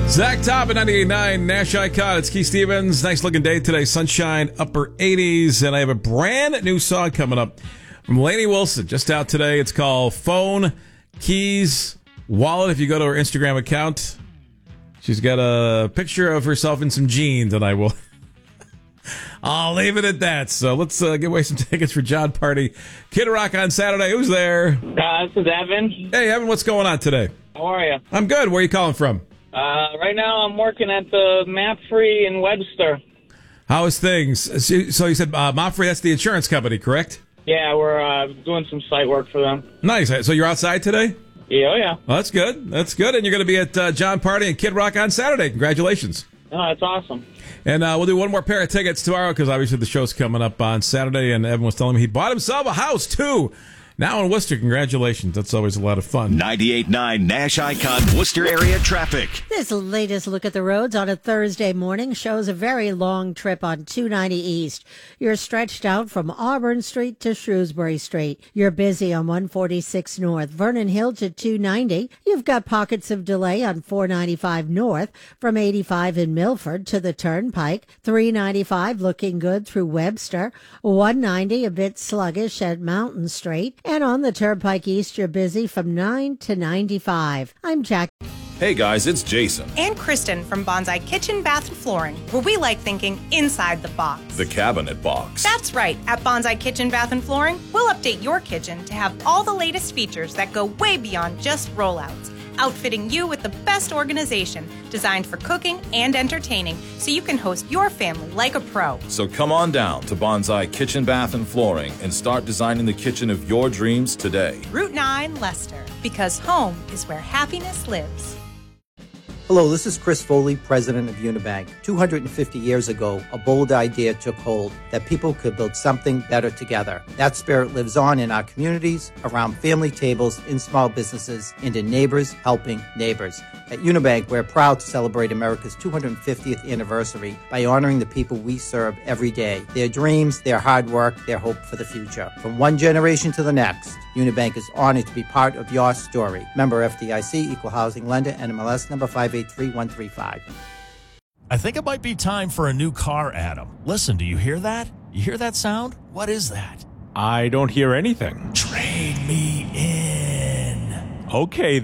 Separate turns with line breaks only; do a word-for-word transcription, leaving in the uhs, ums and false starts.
Zach Top at ninety-eight point nine, Nash Icon. It's Keith Stevens. Nice looking day today. Sunshine, upper eighties. And I have a brand new song coming up from Lainey Wilson. Just out today. It's called Phone, Keys, Wallet. If you go to her Instagram account, she's got a picture of herself in some jeans, and I will... I'll leave it at that. So let's uh, give away some tickets for John Party. Kid Rock on Saturday. Who's there?
Uh, this is Evan.
Hey, Evan, what's going on today?
How are you?
I'm good. Where are you calling from?
Uh, right now I'm working at the Map Free in Webster.
How is things? So, so you said uh, Mopfrey, that's the insurance company, correct?
Yeah, we're uh, doing some site work for them.
Nice. So you're outside today?
Yeah, oh yeah.
Well, that's good. That's good. And you're going to be at uh, John Party and Kid Rock on Saturday. Congratulations.
Oh, that's awesome.
And uh, we'll do one more pair of tickets tomorrow because obviously the show's coming up on Saturday, and Evan was telling me he bought himself a house, too. Now in Worcester, congratulations. That's always a lot of fun.
ninety-eight point nine Nash Icon Worcester area traffic.
This latest look at the roads on a Thursday morning shows a very long trip on two ninety East. You're stretched out from Auburn Street to Shrewsbury Street. You're busy on one forty-six North, Vernon Hill to two ninety. You've got pockets of delay on four ninety-five North from eighty-five in Milford to the Turnpike. three ninety-five looking good through Webster. one ninety a bit sluggish at Mountain Street. And on the Turnpike East, you're busy from nine to ninety-five. I'm Jack.
Hey guys, it's Jason.
And Kristen from Bonsai Kitchen, Bath, and Flooring, where we like thinking inside the box.
The cabinet box.
That's right. At Bonsai Kitchen, Bath, and Flooring, we'll update your kitchen to have all the latest features that go way beyond just rollouts. Outfitting you with the best organization designed for cooking and entertaining so you can host your family like a pro.
So come on down to Bonsai Kitchen, Bath, and Flooring and start designing the kitchen of your dreams today.
Route nine, Leicester, because home is where happiness lives.
Hello, this is Chris Foley, president of Unibank. two hundred fifty years ago, a bold idea took hold that people could build something better together. That spirit lives on in our communities, around family tables, in small businesses, and in neighbors helping neighbors. At Unibank, we're proud to celebrate America's two hundred fiftieth anniversary by honoring the people we serve every day, their dreams, their hard work, their hope for the future. From one generation to the next, Unibank is honored to be part of your story. Member F D I C, Equal Housing Lender, N M L S number five eight three one three five.
I think it might be time for a new car, Adam. Listen, do you hear that? You hear that sound? What is that?
I don't hear anything.
Trade me in.
Okay,